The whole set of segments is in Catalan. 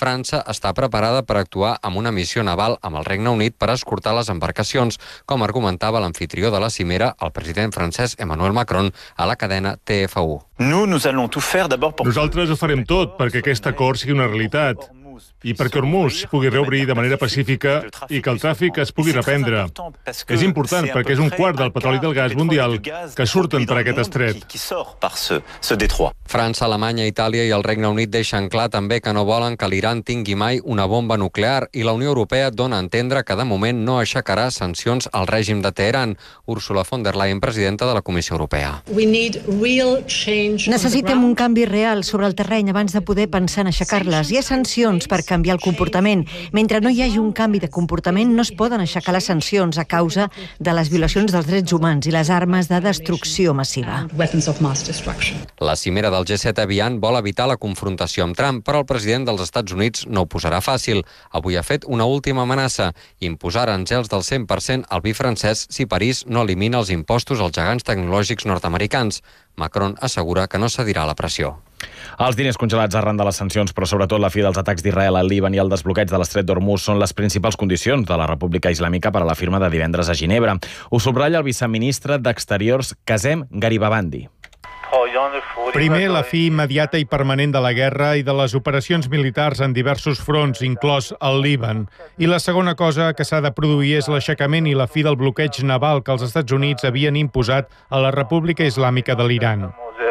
França està preparada per actuar amb una missió naval amb el Regne Unit per escortar les embarcacions, com argumentava l'amfitrió de la cimera, el president francès Emmanuel Macron, a la cadena TF1. Nosaltres ho farem tot perquè aquest acord sigui una realitat i perquè Hormuz pugui reobrir de manera pacífica i que el tràfic es pugui reprendre. És important perquè és un quart del petroli i del gas mundial que surten per aquest estret. França, Alemanya, Itàlia i el Regne Unit deixen clar també que no volen que l'Iran tingui mai una bomba nuclear i la Unió Europea dona a entendre que de moment no aixecarà sancions al règim de Teheran. Ursula von der Leyen, presidenta de la Comissió Europea. Necessitem un canvi real sobre el terreny abans de poder pensar en aixecar-les. Hi ha sancions per canviar el comportament. Mentre no hi hagi un canvi de comportament, no es poden aixecar les sancions a causa de les violacions dels drets humans i les armes de destrucció massiva. La cimera del G7 aviat vol evitar la confrontació amb Trump, però el president dels Estats Units no ho posarà fàcil. Avui ha fet una última amenaça: imposar aranzels del 100% al vi francès si París no elimina els impostos als gegants tecnològics nord-americans. Macron assegura que no cedirà la pressió. Els diners congelats arran de les sancions, però sobretot la fi dels atacs d'Israel al Líban i el desbloqueig de l'estret d'Hormuz són les principals condicions de la República Islàmica per a la firma de divendres a Ginebra. Ho subratlla el viceministre d'Exteriors, Qasem Garibabandi. Primer, la fi immediata i permanent de la guerra i de les operacions militars en diversos fronts, inclòs el Líban. I la segona cosa que s'ha de produir és l'aixecament i la fi del bloqueig naval que els Estats Units havien imposat a la República Islàmica de l'Iran.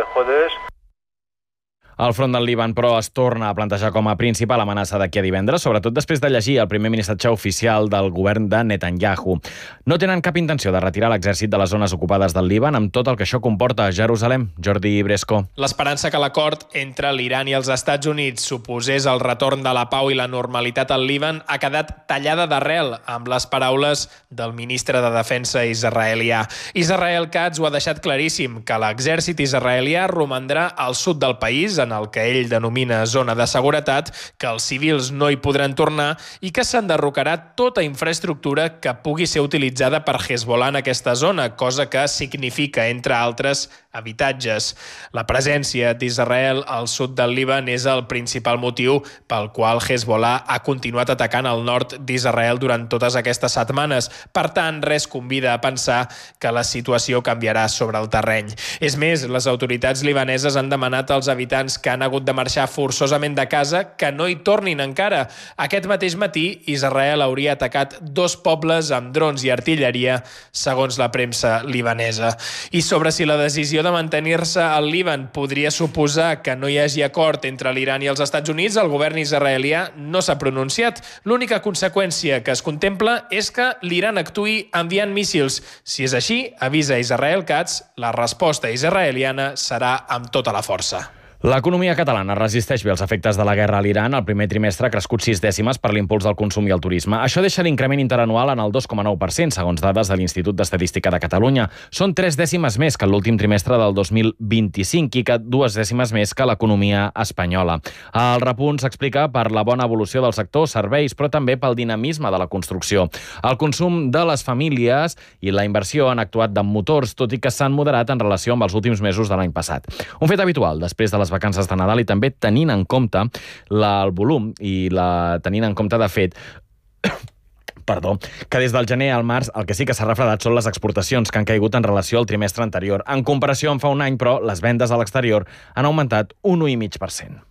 El front del Líban, però, es torna a plantejar com a principal amenaça d'aquí a divendres, sobretot després de llegir el primer missatge oficial del govern de Netanyahu. No tenen cap intenció de retirar l'exèrcit de les zones ocupades del Líban amb tot el que això comporta a Jerusalem. Jordi Bresco. L'esperança que l'acord entre l'Iran i els Estats Units suposés el retorn de la pau i la normalitat al Líban ha quedat tallada d'arrel amb les paraules del ministre de Defensa israelià. Israel Katz ho ha deixat claríssim, que l'exèrcit israelià romandrà al sud del país, en el que ell denomina zona de seguretat, que els civils no hi podran tornar i que s'enderrocarà tota infraestructura que pugui ser utilitzada per Hezbollah en aquesta zona, cosa que significa, entre altres, habitatges. La presència d'Israel al sud del Líban és el principal motiu pel qual Hezbollah ha continuat atacant el nord d'Israel durant totes aquestes setmanes. Per tant, res convida a pensar que la situació canviarà sobre el terreny. És més, les autoritats libaneses han demanat als habitants que han hagut de marxar forçosament de casa que no hi tornin encara. Aquest mateix matí, Israel hauria atacat 2 pobles amb drons i artilleria, segons la premsa libanesa. I sobre si la decisió de mantenir-se al Líban podria suposar que no hi hagi acord entre l'Iran i els Estats Units, el govern israelià no s'ha pronunciat. L'única conseqüència que es contempla és que l'Iran actuï enviant míssils. Si és així, avisa Israel Katz, la resposta israeliana serà amb tota la força. L'economia catalana resisteix bé els efectes de la guerra a l'Iran. El primer trimestre ha crescut 6 dècimes per l'impuls del consum i el turisme. Això deixa l'increment interanual en el 2,9%, segons dades de l'Institut d'Estadística de Catalunya. Són 3 dècimes més que l'últim trimestre del 2025 i que 2 dècimes més que l'economia espanyola. El repunt s'explica per la bona evolució del sector serveis, però també pel dinamisme de la construcció. El consum de les famílies i la inversió han actuat de motors, tot i que s'han moderat en relació amb els últims mesos de l'any passat. Un fet habitual després de les vacances de Nadal i també tenint en compte el volum i tenint en compte, de fet, que des del gener al març el que sí que s'ha refredat són les exportacions, que han caigut en relació al trimestre anterior. En comparació amb fa un any, però, les vendes a l'exterior han augmentat un 1,5%.